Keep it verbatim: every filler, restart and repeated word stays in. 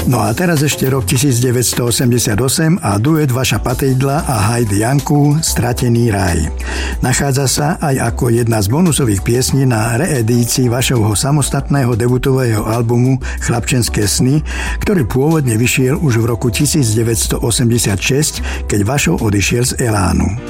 No a teraz ešte rok devätnásťstoosemdesiatosem a duet Vaša Patejdla a Heidi Janku Stratený raj. Nachádza sa aj ako jedna z bonusových piesní na reedícii vašho samostatného debutového albumu Chlapčenské sny, ktorý pôvodne vyšiel už v roku devätnásťstoosemdesiatšesť, keď Vašo odišiel z Elánu.